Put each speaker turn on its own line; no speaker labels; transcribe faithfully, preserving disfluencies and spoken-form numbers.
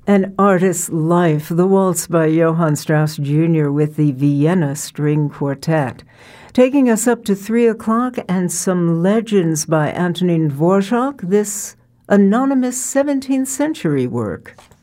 An Artist's Life, the waltz by Johann Strauss Junior with the Vienna String Quartet. Taking us up to three o'clock and some legends by Antonin Dvorak, this anonymous seventeenth century work.